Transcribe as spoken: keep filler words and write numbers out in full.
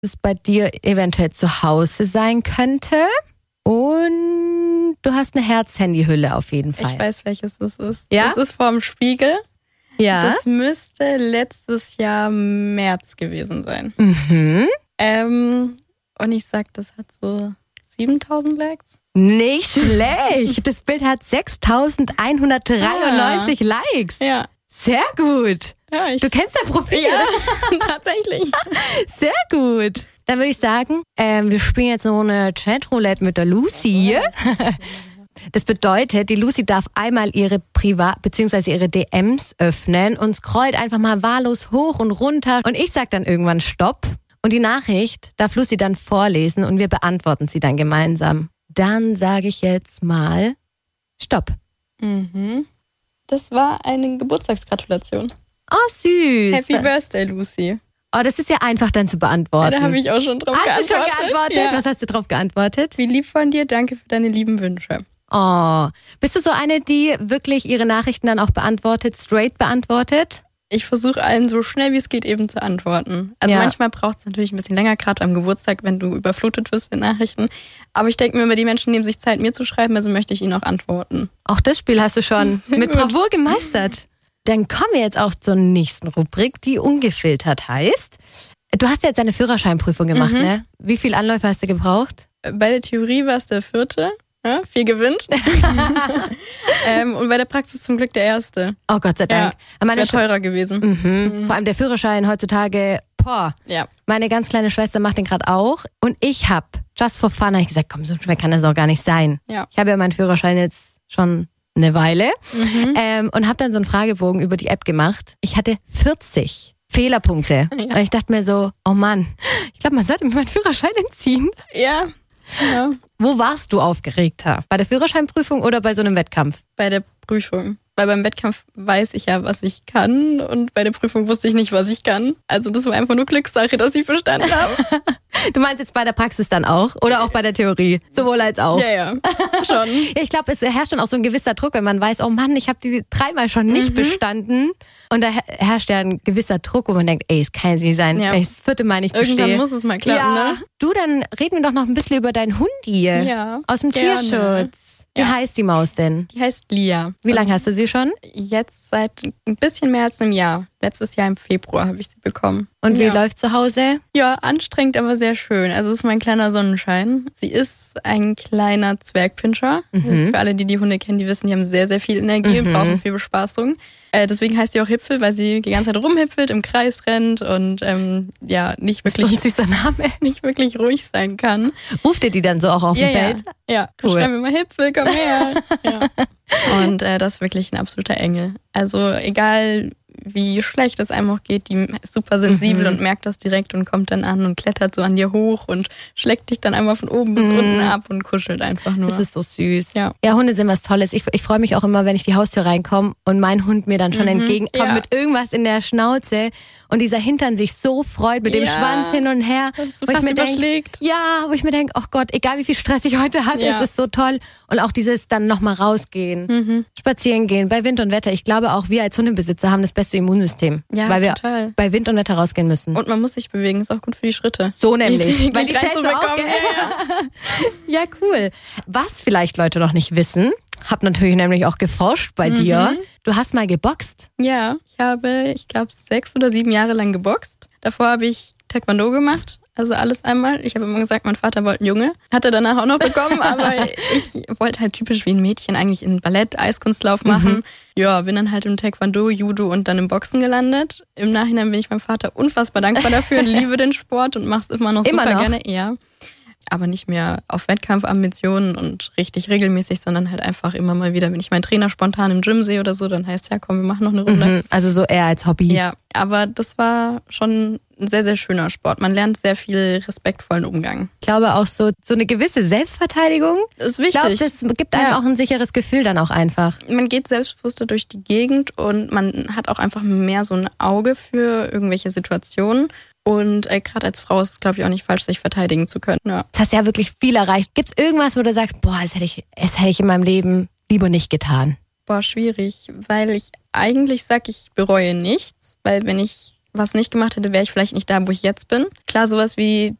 es bei dir eventuell zu Hause sein könnte. Und du hast eine Herz-Handy-Hülle auf jeden Fall. Ich weiß, welches das ist. Ja? Das ist vorm Spiegel. Ja. Das müsste letztes Jahr März gewesen sein. Mhm. Ähm, und ich sag, das hat so siebentausend Likes. Nicht schlecht. Das Bild hat sechstausendeinhundertdreiundneunzig ah. Likes. Ja. Sehr gut. Ja, ich, du kennst dein Profil. Ja, tatsächlich. Sehr gut. Dann würde ich sagen, ähm, wir spielen jetzt so eine Chatroulette mit der Lucy. Das bedeutet, die Lucy darf einmal ihre Privat- bzw. ihre D Ms öffnen und scrollt einfach mal wahllos hoch und runter. Und ich sag dann irgendwann Stopp. Und die Nachricht darf Lucy dann vorlesen und wir beantworten sie dann gemeinsam. Dann sage ich jetzt mal Stopp. Mhm. Das war eine Geburtstagsgratulation. Oh, süß. Happy Birthday, Lucy. Oh, das ist ja einfach dann zu beantworten. Ja, da habe ich auch schon drauf hast geantwortet. Hast du schon geantwortet? Ja. Was hast du drauf geantwortet? Wie lieb von dir, danke für deine lieben Wünsche. Oh, bist du so eine, die wirklich ihre Nachrichten dann auch beantwortet, straight beantwortet? Ich versuche allen so schnell wie es geht eben zu antworten. Also ja. manchmal braucht es natürlich ein bisschen länger, gerade am Geburtstag, wenn du überflutet wirst mit Nachrichten. Aber ich denke mir immer, die Menschen nehmen sich Zeit, mir zu schreiben, also möchte ich ihnen auch antworten. Auch das Spiel hast du schon mit Bravour gemeistert. Dann kommen wir jetzt auch zur nächsten Rubrik, die ungefiltert heißt. Du hast ja jetzt deine Führerscheinprüfung gemacht, mhm. ne? Wie viele Anläufe hast du gebraucht? Bei der Theorie war es der vierte. Ja, viel gewinnt. ähm, und bei der Praxis zum Glück der erste. Oh Gott sei Dank. Ja, das wäre teurer gewesen. Mhm. Mhm. Vor allem der Führerschein heutzutage, boah. Ja. Meine ganz kleine Schwester macht den gerade auch. Und ich habe, just for fun, habe ich gesagt, komm, so schwer kann das auch gar nicht sein. Ja. Ich habe ja meinen Führerschein jetzt schon eine Weile. Mhm. Ähm, und habe dann so einen Fragebogen über die App gemacht. Ich hatte vierzig Fehlerpunkte. Ja. Und ich dachte mir so, oh Mann, ich glaube, man sollte mir meinen Führerschein entziehen. Ja. Ja. Wo warst du aufgeregter? Bei der Führerscheinprüfung oder bei so einem Wettkampf? Bei der Prüfung. Weil beim Wettkampf weiß ich ja, was ich kann und bei der Prüfung wusste ich nicht, was ich kann. Also das war einfach nur Glückssache, dass ich verstanden habe. Du meinst jetzt bei der Praxis dann auch? Oder auch bei der Theorie? Sowohl als auch? Ja, ja, schon. Ja, ich glaube, es herrscht dann auch so ein gewisser Druck, wenn man weiß, oh Mann, ich habe die dreimal schon nicht mhm. bestanden. Und da herrscht ja ein gewisser Druck, wo man denkt, ey, es kann ja nicht sein, ja. wenn ich das vierte Mal nicht bestehe. Irgendwann muss es mal klappen, ja. ne? Du, dann reden wir doch noch ein bisschen über deinen Hundi ja, aus dem gerne. Tierschutz. Wie ja. heißt die Maus denn? Die heißt Lia. Wie lange hast du sie schon? Jetzt seit ein bisschen mehr als einem Jahr. Letztes Jahr im Februar habe ich sie bekommen. Und wie ja. läuft zu Hause? Ja, anstrengend, aber sehr schön. Also es ist mein kleiner Sonnenschein. Sie ist ein kleiner Zwergpinscher. Mhm. Für alle, die die Hunde kennen, die wissen, die haben sehr, sehr viel Energie mhm. und brauchen viel Bespaßung. Äh, deswegen heißt sie auch Hipfel, weil sie die ganze Zeit rumhipfelt, im Kreis rennt und ähm, ja nicht wirklich, so ein süßer Name. nicht wirklich ruhig sein kann. Ruft ihr die dann so auch auf ja, dem Feld? Ja, ja. Cool. Schreiben wir mal Hipfel, komm her. ja. Und äh, das ist wirklich ein absoluter Engel. Also egal wie schlecht es einem auch geht, die ist super sensibel mhm. und merkt das direkt und kommt dann an und klettert so an dir hoch und schlägt dich dann einmal von oben bis mhm. unten ab und kuschelt einfach nur. Das ist so süß. Ja, ja, Hunde sind was Tolles. Ich, ich freue mich auch immer, wenn ich die Haustür reinkomme und mein Hund mir dann schon mhm. entgegenkommt ja. mit irgendwas in der Schnauze und dieser Hintern sich so freut mit dem ja. Schwanz hin und her. Das ist so wo fast ich mir überschlägt. Denk, ja, wo ich mir denke, oh Gott, egal wie viel Stress ich heute hatte, ja. es ist so toll. Und auch dieses dann nochmal rausgehen, mhm. spazieren gehen, bei Wind und Wetter. Ich glaube auch, wir als Hundebesitzer haben das beste Immunsystem. Ja, weil wir total. bei Wind und Wetter rausgehen müssen. Und man muss sich bewegen, ist auch gut für die Schritte. So nämlich. Die, weil die zählst du auch, gell? Ja, cool. Was vielleicht Leute noch nicht wissen, hab natürlich nämlich auch geforscht bei mhm. dir. Du hast mal geboxt. Ja, ich habe, ich glaube, sechs oder sieben Jahre lang geboxt. Davor habe ich Taekwondo gemacht. Also alles einmal. Ich habe immer gesagt, mein Vater wollte einen Junge. Hat er danach auch noch bekommen, aber ich wollte halt typisch wie ein Mädchen eigentlich in Ballett, Eiskunstlauf machen. Mhm. Ja, bin dann halt im Taekwondo, Judo und dann im Boxen gelandet. Im Nachhinein bin ich meinem Vater unfassbar dankbar dafür und liebe den Sport und mache es immer noch immer super noch? gerne. Ja. Aber nicht mehr auf Wettkampfambitionen und richtig regelmäßig, sondern halt einfach immer mal wieder, wenn ich meinen Trainer spontan im Gym sehe oder so, dann heißt es ja, komm, wir machen noch eine Runde. Mhm, also so eher als Hobby. Ja, aber das war schon ein sehr, sehr schöner Sport. Man lernt sehr viel respektvollen Umgang. Ich glaube auch so, so eine gewisse Selbstverteidigung. Das ist wichtig. Ich glaube, das gibt einem ja. auch ein sicheres Gefühl dann auch einfach. Man geht selbstbewusster durch die Gegend und man hat auch einfach mehr so ein Auge für irgendwelche Situationen. Und äh, gerade als Frau ist es, glaube ich, auch nicht falsch, sich verteidigen zu können. Ja. Das hast ja wirklich viel erreicht. Gibt es irgendwas, wo du sagst, boah, das hätte ich, das hätte ich in meinem Leben lieber nicht getan? Boah, schwierig, weil ich eigentlich sage, ich bereue nichts. Weil wenn ich was nicht gemacht hätte, wäre ich vielleicht nicht da, wo ich jetzt bin. Klar, sowas wie